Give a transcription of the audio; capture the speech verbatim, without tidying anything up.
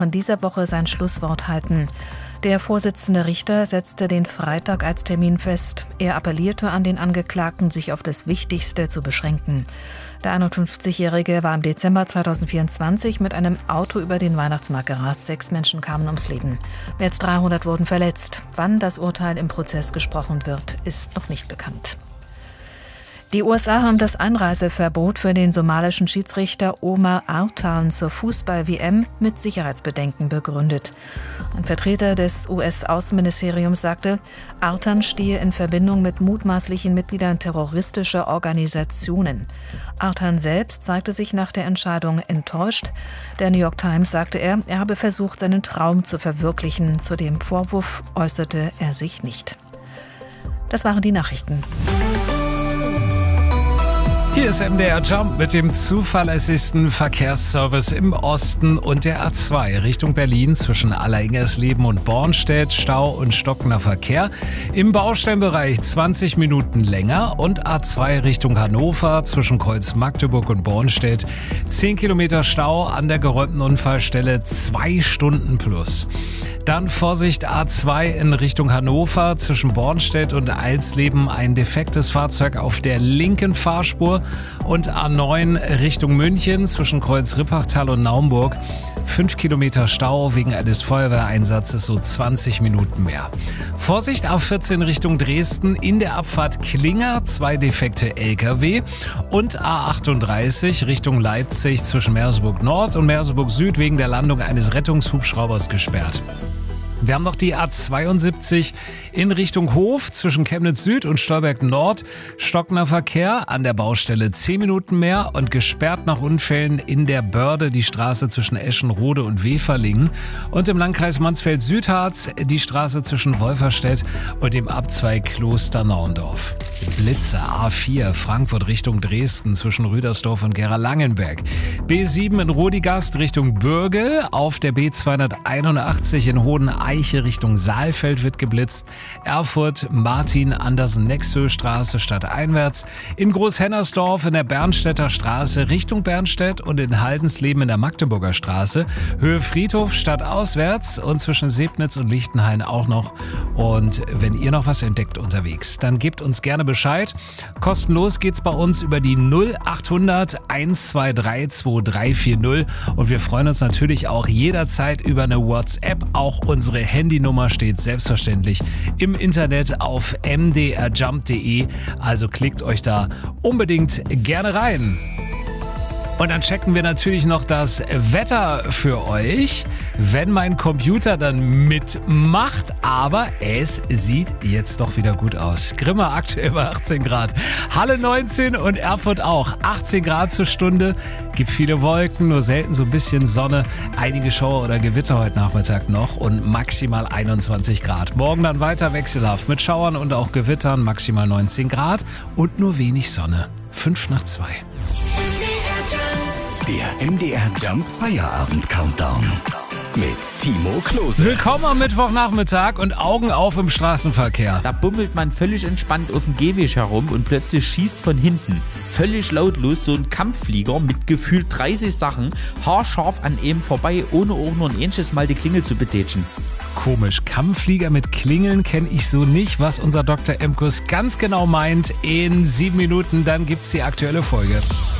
in dieser Woche sein Schlusswort halten. Der Vorsitzende Richter setzte den Freitag als Termin fest. Er appellierte an den Angeklagten, sich auf das Wichtigste zu beschränken. Der einundfünfzigjährige war im Dezember zweitausendvierundzwanzig mit einem Auto über den Weihnachtsmarkt gerast. Sechs Menschen kamen ums Leben. Mehr als dreihundert wurden verletzt. Wann das Urteil im Prozess gesprochen wird, ist noch nicht bekannt. Die U S A haben das Einreiseverbot für den somalischen Schiedsrichter Omar Artan zur Fußball-W M mit Sicherheitsbedenken begründet. Ein Vertreter des U S-Außenministeriums sagte, Artan stehe in Verbindung mit mutmaßlichen Mitgliedern terroristischer Organisationen. Artan selbst zeigte sich nach der Entscheidung enttäuscht. Der New York Times sagte er, er habe versucht, seinen Traum zu verwirklichen. Zu dem Vorwurf äußerte er sich nicht. Das waren die Nachrichten. Hier ist M D R Jump mit dem zuverlässigsten Verkehrsservice im Osten und der A zwei Richtung Berlin zwischen Alleringsersleben und Bornstedt, Stau und stockender Verkehr. Im Baustellenbereich zwanzig Minuten länger und A zwei Richtung Hannover zwischen Kreuz Magdeburg und Bornstedt. zehn Kilometer Stau an der geräumten Unfallstelle, zwei Stunden plus. Dann Vorsicht A zwei in Richtung Hannover zwischen Bornstedt und Eilsleben, ein defektes Fahrzeug auf der linken Fahrspur, und A neun Richtung München zwischen Kreuz Rippachtal und Naumburg. fünf Kilometer Stau wegen eines Feuerwehreinsatzes, so zwanzig Minuten mehr. Vorsicht A vierzehn Richtung Dresden in der Abfahrt Klinger, zwei defekte L K W, und A achtunddreißig Richtung Leipzig zwischen Merseburg Nord und Merseburg Süd wegen der Landung eines Rettungshubschraubers gesperrt. Wir haben noch die A zweiundsiebzig in Richtung Hof zwischen Chemnitz Süd und Stolberg Nord. Stockender Verkehr an der Baustelle, zehn Minuten mehr und gesperrt nach Unfällen in der Börde die Straße zwischen Eschenrode und Weferlingen. Und im Landkreis Mansfeld-Südharz die Straße zwischen Wolferstedt und dem Abzweig Klosternauendorf. Blitze A vier Frankfurt Richtung Dresden zwischen Rüdersdorf und Gera-Langenberg. B sieben in Rodigast Richtung Bürgel. Auf der B zweihunderteinundachtzig in Hodeneiche Richtung Saalfeld wird geblitzt. Erfurt Martin-Andersen-Nexö-Straße stadteinwärts. In Großhennersdorf in der Bernstädter Straße Richtung Bernstedt und in Haldensleben in der Magdeburger Straße. Höhe Friedhof stadtauswärts und zwischen Sebnitz und Lichtenhain auch noch. Und wenn ihr noch was entdeckt unterwegs, dann gebt uns gerne Bescheid. Kostenlos geht's bei uns über die null achthundert hundertzweiundzwanzig zweiundzwanzig vierzig und wir freuen uns natürlich auch jederzeit über eine WhatsApp. Auch unsere Handynummer steht selbstverständlich im Internet auf m d r jump punkt d e, also klickt euch da unbedingt gerne rein. Und dann checken wir natürlich noch das Wetter für euch, wenn mein Computer dann mitmacht. Aber es sieht jetzt doch wieder gut aus. Grimma aktuell bei achtzehn Grad. Halle neunzehn und Erfurt auch. achtzehn Grad zur Stunde. Gibt viele Wolken, nur selten so ein bisschen Sonne. Einige Schauer oder Gewitter heute Nachmittag noch und maximal einundzwanzig Grad. Morgen dann weiter wechselhaft mit Schauern und auch Gewittern. Maximal neunzehn Grad und nur wenig Sonne. fünf nach zwei. Der M D R Jump Feierabend Countdown mit Timo Klose. Willkommen am Mittwochnachmittag und Augen auf im Straßenverkehr. Da bummelt man völlig entspannt auf dem Gehweg herum und plötzlich schießt von hinten völlig lautlos so ein Kampfflieger mit gefühlt dreißig Sachen haarscharf an ihm vorbei, ohne auch nur ein einziges Mal die Klingel zu betätschen. Komisch, Kampfflieger mit Klingeln kenne ich so nicht, was unser Doktor Emkus ganz genau meint. In sieben Minuten, dann gibt's die aktuelle Folge.